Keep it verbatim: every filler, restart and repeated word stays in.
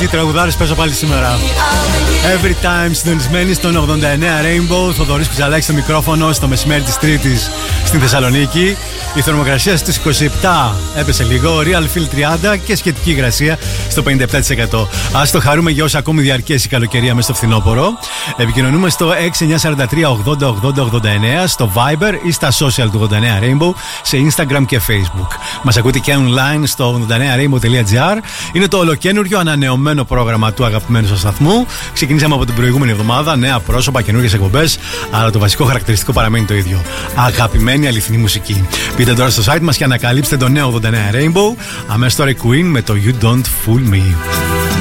τι τραγουδάρες παίζω πάλι σήμερα. Every time συντονισμένοι στον ογδόντα εννέα Rainbow. Θοδωρής Κουτσαλάκης στο μικρόφωνο στο μεσημέρι της Τρίτης στην Θεσσαλονίκη. Η θερμοκρασία στις είκοσι επτά έπεσε λίγο. Real Feel τριάντα και σχετική υγρασία στο πενήντα επτά τοις εκατό. Ας το χαρούμε για όσα ακόμη διαρκέσει η καλοκαιρία μέσα στο φθινόπωρο. Επικοινωνούμε στο έξι εννιά τέσσερα τρία ογδόντα ογδόντα ογδόντα εννέα, στο Viber ή στα social του ογδόντα εννέα Rainbow, σε Instagram και Facebook. Μας ακούτε και online στο ογδόντα εννέα rainbow τελεία gr. Είναι το ολοκένουργιο ανανεωμένο πρόγραμμα του αγαπημένου σας σταθμού. Ξεκινήσαμε από την προηγούμενη εβδομάδα, νέα πρόσωπα, καινούργιες εκπομπές, αλλά το βασικό χαρακτηριστικό παραμένει το ίδιο. Αγαπημένη αληθινή μουσική. Μπείτε τώρα στο site μας και ανακαλύψτε το νέο ογδόντα εννέα Rainbow. Αμέσως τώρα η Queen με το You Don't Fool Me.